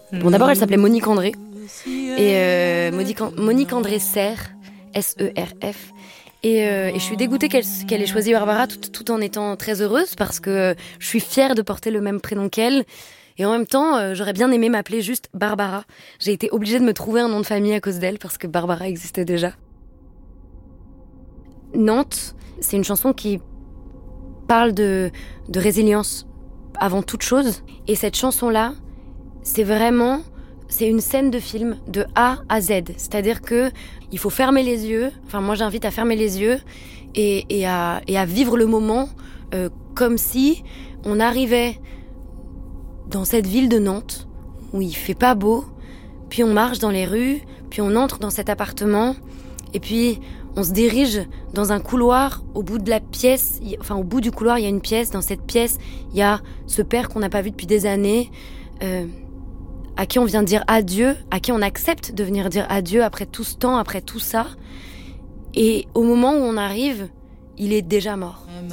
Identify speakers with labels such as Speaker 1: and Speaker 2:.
Speaker 1: Bon, d'abord, elle s'appelait Monique André. Et Monique André Serre, S-E-R-F. Et je suis dégoûtée qu'elle ait choisi Barbara tout en étant très heureuse parce que je suis fière de porter le même prénom qu'elle. Et en même temps, j'aurais bien aimé m'appeler juste Barbara. J'ai été obligée de me trouver un nom de famille à cause d'elle parce que Barbara existait déjà. Nantes, c'est une chanson qui parle de résilience avant toute chose. Et cette chanson-là, c'est une scène de film de A à Z. C'est-à-dire que il faut fermer les yeux. Enfin, moi, j'invite à fermer les yeux et à vivre le moment comme si on arrivait dans cette ville de Nantes où il fait pas beau. Puis on marche dans les rues, puis on entre dans cet appartement et puis on se dirige dans un couloir. Au bout de la pièce, au bout du couloir, il y a une pièce. Dans cette pièce, il y a ce père qu'on n'a pas vu depuis des années. À qui on vient dire adieu, à qui on accepte de venir dire adieu après tout ce temps, après tout ça. Et au moment où on arrive, il est déjà mort.